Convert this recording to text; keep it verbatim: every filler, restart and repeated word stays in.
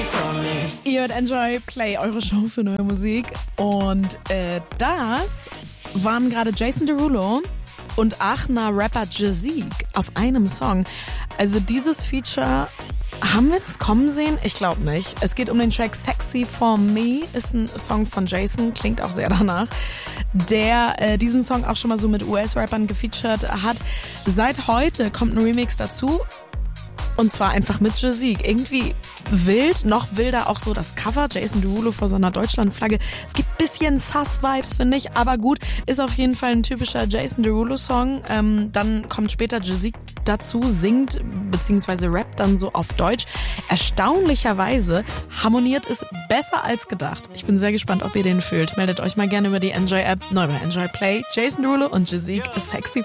for me. Ihr hört Enjoy Play, eure Show für neue Musik. Und äh, das waren gerade Jason Derulo und Aachener Rapper Jazeek auf einem Song. Also dieses Feature, haben wir das kommen sehen? Ich glaube nicht. Es geht um den Track Sexy for Me, ist ein Song von Jason, klingt auch sehr danach, der äh, diesen Song auch schon mal so mit U S-Rappern gefeatured hat. Seit heute kommt ein Remix dazu. Und zwar einfach mit Jazeek. Irgendwie wild, noch wilder auch so das Cover. Jason Derulo vor so einer Deutschlandflagge. Es gibt bisschen Sus-Vibes, finde ich. Aber gut, ist auf jeden Fall ein typischer Jason Derulo-Song. Ähm, dann kommt später Jazeek dazu, singt bzw. rappt dann so auf Deutsch. Erstaunlicherweise harmoniert es besser als gedacht. Ich bin sehr gespannt, ob ihr den fühlt. Meldet euch mal gerne über die Enjoy-App, neu bei Enjoy Play. Jason Derulo und Jazeek, Sexy